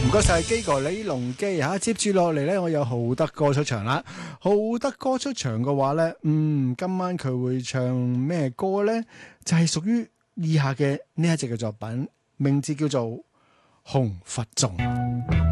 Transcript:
唔該晒基哥李龍基嚇，接住落嚟呢，我有浩德哥出場啦。浩德哥出場嘅話呢，今晚佢會唱咩歌呢？就係屬於以下嘅呢一隻嘅作品，名字叫做《紅佛頌》。